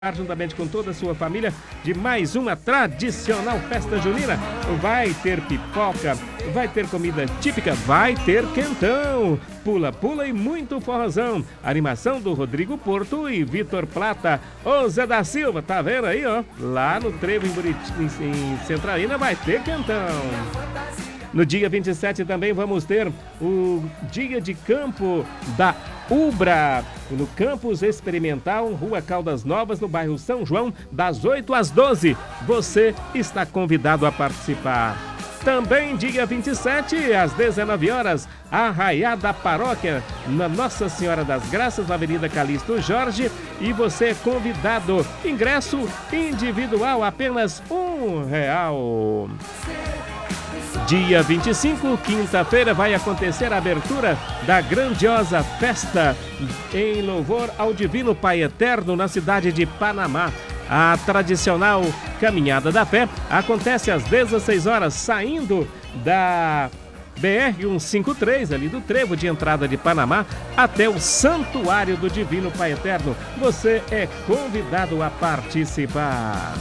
Juntamente com toda a sua família, de mais uma tradicional festa junina. Vai ter pipoca, vai ter comida típica, vai ter quentão, pula-pula e muito forrozão. Animação do Rodrigo Porto e Vitor Plata. Ô Zé da Silva, tá vendo aí, ó? Lá no Trevo em Centralina vai ter quentão. No dia 27 também vamos ter o dia de campo da Ubra, no campus experimental, Rua Caldas Novas, no bairro São João, das 8 às 12. Você está convidado a participar. Também dia 27, às 19 horas, Arraiada Paróquia, na Nossa Senhora das Graças, na Avenida Calixto Jorge, e você é convidado. Ingresso individual, apenas R$1. Dia 25, quinta-feira, vai acontecer a abertura da grandiosa festa em louvor ao Divino Pai Eterno na cidade de Panamá. A tradicional Caminhada da Fé acontece às 16 horas, saindo da BR-153, ali do trevo de entrada de Panamá, até o Santuário do Divino Pai Eterno. Você é convidado a participar.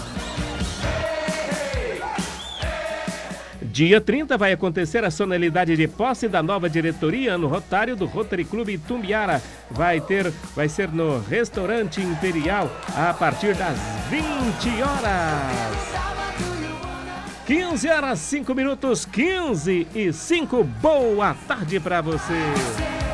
Dia 30 vai acontecer a solenidade de posse da nova diretoria no Rotário do Rotary Clube Itumbiara. Vai ser no Restaurante Imperial a partir das 20 horas. 15 horas, 5 minutos, 15 e 5. Boa tarde para você.